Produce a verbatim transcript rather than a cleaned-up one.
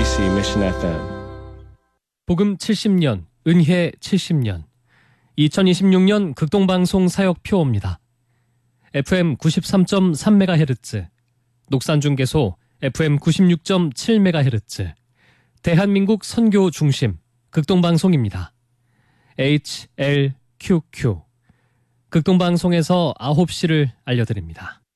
케이비씨 Mission 에프엠. 복음 칠십 년, 은혜 칠십 년, 이천이십육 년 극동방송 사역표입니다. 에프엠 구십삼 점 삼 메가헤르츠, 녹산중개소 에프엠 구십육 점 칠 메가헤르츠, 대한민국 선교 중심 극동방송입니다. 에이치엘큐큐 극동방송에서 아홉 시를 알려드립니다.